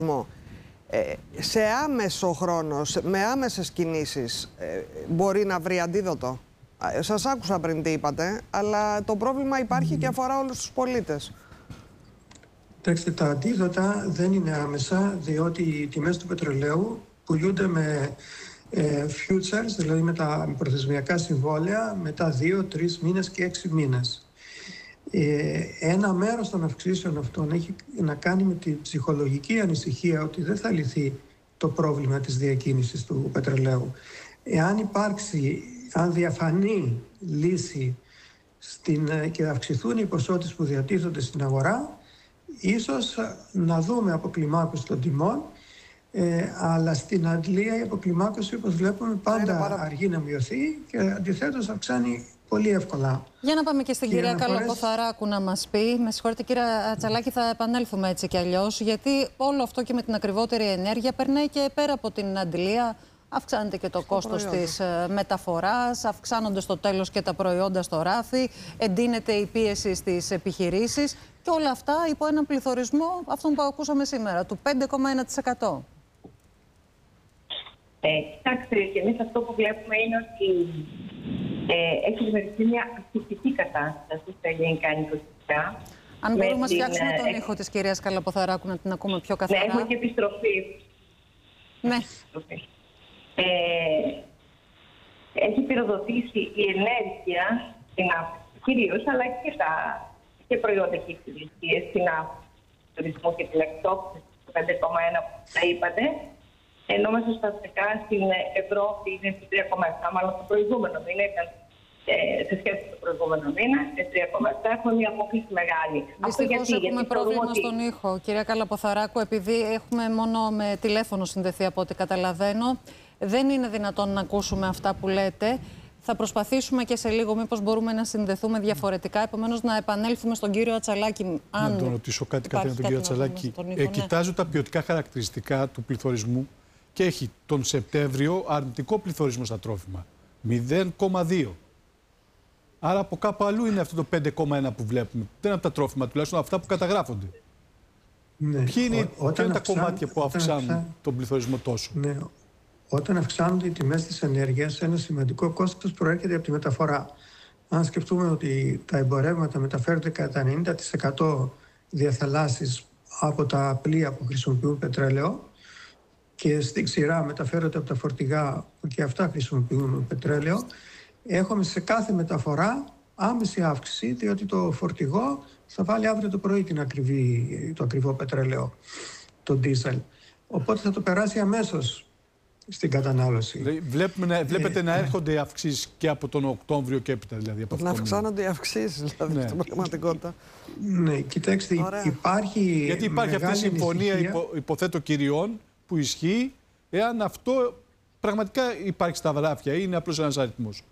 σε άμεσο χρόνο, με άμεσες κινήσεις, μπορεί να βρει αντίδοτο? Σας άκουσα πριν τι είπατε, αλλά το πρόβλημα υπάρχει και αφορά όλους τους πολίτες. Κοιτάξτε, τα αντίδοτα δεν είναι άμεσα, διότι οι τιμές του πετρελαίου πουλούνται με futures, δηλαδή με τα προθεσμιακά συμβόλαια, μετά 2, 3 μήνες και 6 μήνες. Ένα μέρος των αυξήσεων αυτών έχει να κάνει με την ψυχολογική ανησυχία ότι δεν θα λυθεί το πρόβλημα της διακίνησης του πετρελαίου. Εάν υπάρξει, αν διαφανεί λύση και αυξηθούν οι ποσότητες που διατίθονται στην αγορά, ίσως να δούμε αποκλιμάκωση των τιμών, αλλά στην αντλία η αποκλιμάκωση, όπως βλέπουμε, πάντα αργεί να μειωθεί και αντιθέτως αυξάνει πολύ εύκολα. Για να πάμε και στην κυρία Καλαποθαράκου να μας πει. Με συγχωρείτε κύριε Ατσαλάκη, θα επανέλθουμε έτσι κι αλλιώς, γιατί όλο αυτό και με την ακριβότερη ενέργεια περνάει και πέρα από την αντλία. Αυξάνεται και το κόστος της μεταφοράς, αυξάνονται στο τέλος και τα προϊόντα στο ράφι, εντείνεται η πίεση στις επιχειρήσεις και όλα αυτά υπό έναν πληθωρισμό, αυτόν που ακούσαμε σήμερα, του 5,1%. Κοιτάξτε, και εμείς αυτό που βλέπουμε είναι ότι έχει δημιουργηθεί μια αρκετική κατάσταση στα ελληνικά νοικοκυριά. Αν μπορούμε να φτιάξουμε τον ήχο της κυρίας Καλαποθαράκου, να την ακούμε πιο καθαρά. Ναι, έχουμε και επιστροφή. Ναι. Έχει πυροδοτήσει η ενέργεια στην αύξηση κυρίως, αλλά και προϊόντα και υπηρεσίες στην αύξηση του τουρισμού και την εκτόξευση του 5,1 που τα είπατε, ενώ μέσα στα αστικά στην Ευρώπη είναι 3,7, μάλλον το προηγούμενο μήνα ήταν σε σχέση με το προηγούμενο μήνα, 3,7, έχουμε μια απόκληση μεγάλη. Δυστυχώς έχουμε πρόβλημα στον ήχο, κυρία Καλαποθαράκου, επειδή έχουμε μόνο με τηλέφωνο συνδεθεί από ό,τι καταλαβαίνω. Δεν είναι δυνατόν να ακούσουμε αυτά που λέτε. Θα προσπαθήσουμε και σε λίγο, μήπως μπορούμε να συνδεθούμε διαφορετικά. Επομένως, να επανέλθουμε στον κύριο Ατσαλάκη. Να τον ρωτήσω κάτι τον κύριο Ατσαλάκη. Κοιτάζω τα ποιοτικά χαρακτηριστικά του πληθωρισμού και έχει τον Σεπτέμβριο αρνητικό πληθωρισμό στα τρόφιμα. 0,2. Άρα από κάπου αλλού είναι αυτό το 5,1 που βλέπουμε. Δεν είναι από τα τρόφιμα, τουλάχιστον αυτά που καταγράφονται. Ναι. Ποια είναι τα κομμάτια που αυξάνουν τον πληθωρισμό τόσο? Ναι. Όταν αυξάνονται οι τιμές της ενέργειας, ένα σημαντικό κόστος προέρχεται από τη μεταφορά. Αν σκεφτούμε ότι τα εμπορεύματα μεταφέρονται κατά 90% διαθαλάσσης από τα πλοία που χρησιμοποιούν πετρέλαιο και στην ξηρά μεταφέρονται από τα φορτηγά που και αυτά χρησιμοποιούν πετρέλαιο, έχουμε σε κάθε μεταφορά άμεση αύξηση, διότι το φορτηγό θα βάλει αύριο το πρωί το ακριβό πετρέλαιο, το ντίζελ. Οπότε θα το περάσει αμέσως στην κατανάλωση. Βλέπετε να έρχονται αυξήσεις και από τον Οκτώβριο και έπειτα, δηλαδή. Από να αυξάνονται οι αυξήσεις, δηλαδή, στην πραγματικότητα. Ναι, κοιτάξτε, υπάρχει. Γιατί υπάρχει αυτή η συμφωνία, υποθέτω, κυριών που ισχύει, εάν αυτό πραγματικά υπάρχει στα βράφια ή είναι απλώς ένας αριθμός.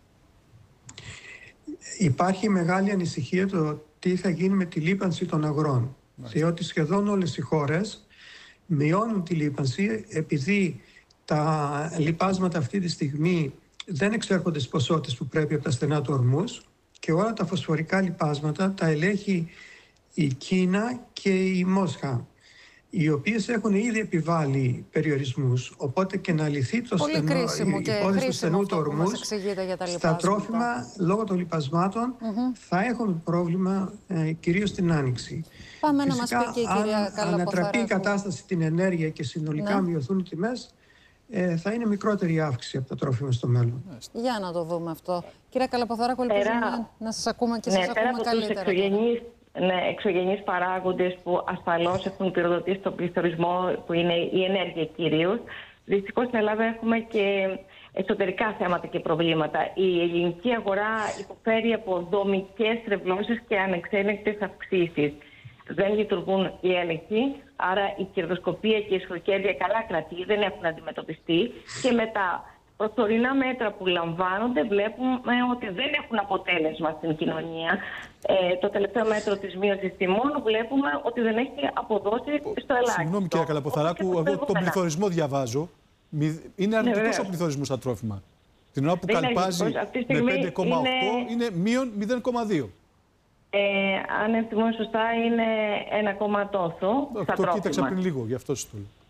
Υπάρχει μεγάλη ανησυχία το τι θα γίνει με τη λίπανση των αγρών. Διότι σχεδόν όλες οι χώρες μειώνουν τη λίπανση επειδή τα λιπάσματα αυτή τη στιγμή δεν εξέρχονται στις ποσότητες που πρέπει από τα στενά του ορμούς και όλα τα φωσφορικά λιπάσματα τα ελέγχει η Κίνα και η Μόσχα, οι οποίες έχουν ήδη επιβάλει περιορισμούς. Οπότε και να λυθεί το υπόθεση του στενού του ορμούς στα τρόφιμα λόγω των λιπασμάτων θα έχουν πρόβλημα κυρίως την Άνοιξη. Πάμε να μας πει και η κυρία Καλαποθαράκου. Αν ανατραπεί η κατάσταση την ενέργεια και συνολικά μειωθούν οι τιμές, θα είναι μικρότερη η αύξηση από τα τρόφιμα στο μέλλον. Για να το δούμε αυτό. Κυρία Καλαποθαράκου, ελπίζουμε να σας ακούμε και σας ακούμε καλύτερα. Εξωγενείς παράγοντες που ασφαλώς έχουν πυροδοτήσει τον πληθωρισμό, που είναι η ενέργεια κυρίως. Δυστυχώς στην Ελλάδα έχουμε και εσωτερικά θέματα και προβλήματα. Η ελληνική αγορά υποφέρει από δομικές τρευλώσεις και ανεξέλεγκτες αυξήσεις. Δεν λειτουργούν οι έλεγχοι, άρα η κερδοσκοπία και η ισχυροκέρδεια καλά κρατεί, δεν έχουν αντιμετωπιστεί και με τα προσωρινά μέτρα που λαμβάνονται βλέπουμε ότι δεν έχουν αποτέλεσμα στην κοινωνία. Το τελευταίο μέτρο της μείωσης τιμών βλέπουμε ότι δεν έχει αποδώσει στο ελάχιστο. Συγγνώμη κυρία Καλαποθαράκου, εγώ τον πληθωρισμό διαβάζω. Είναι αρνητικός ο πληθωρισμός στα τρόφιμα. Την ώρα που καλπάζει με 5,8 είναι μείον 0,2. Αν εκτιμώ σωστά, είναι 1 τόσο στα το τρόφιμα. κοίταξα πριν λίγο, γι' αυτό σου το λέω.